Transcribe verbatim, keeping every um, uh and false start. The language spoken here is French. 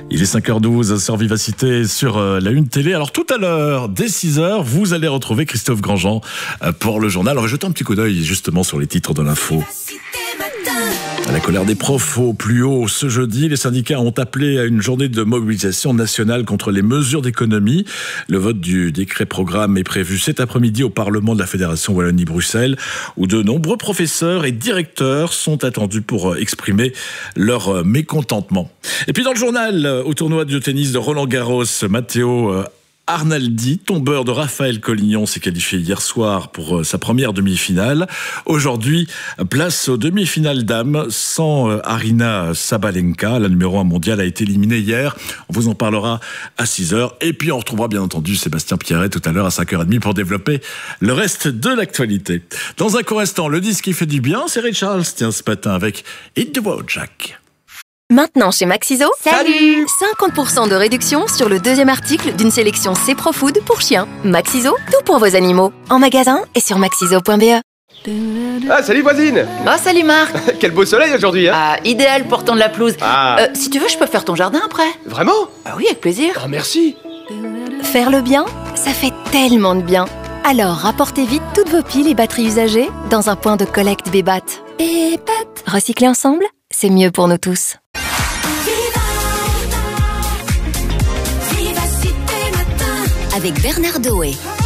Il est cinq heures douze sur Vivacité sur euh, la Une Télé. Alors tout à l'heure, dès six heures, vous allez retrouver Christophe Grandjean euh, pour le journal. On va jeter un petit coup d'œil justement sur les titres de l'info. La colère des profs au plus haut ce jeudi. Les syndicats ont appelé à une journée de mobilisation nationale contre les mesures d'économie. Le vote du décret programme est prévu cet après-midi au Parlement de la Fédération Wallonie-Bruxelles, où de nombreux professeurs et directeurs sont attendus pour exprimer leur mécontentement. Et puis dans le journal, au tournoi de tennis de Roland-Garros, Matteo Arnaldi, tombeur de Raphaël Collignon, s'est qualifié hier soir pour sa première demi-finale. Aujourd'hui, place aux demi-finales dames sans Aryna Sabalenka. La numéro un mondiale a été éliminée hier. On vous en parlera à six heures. Et puis on retrouvera bien entendu Sébastien Pierret tout à l'heure à cinq heures trente pour développer le reste de l'actualité. Dans un court instant, le disque qui fait du bien, c'est Ray Charles, tiens, ce matin avec Hit the Road Jack. Maintenant chez Maxiso, Salut cinquante pour cent de réduction sur le deuxième article d'une sélection C-Pro-Food pour chiens. Maxiso, tout pour vos animaux. En magasin et sur maxiso point b e. Ah, salut voisine. Oh, salut Marc. Quel beau soleil aujourd'hui, hein. Ah, idéal pour tendre la pelouse. Ah. Euh, si tu veux, je peux faire ton jardin après. Vraiment? Ah oui, avec plaisir. Oh, merci. Faire le bien, ça fait tellement de bien. Alors rapportez vite toutes vos piles et batteries usagées dans un point de collecte Bébat. Bébat. Recycler ensemble, c'est mieux pour nous tous. Avec Bernard Doé.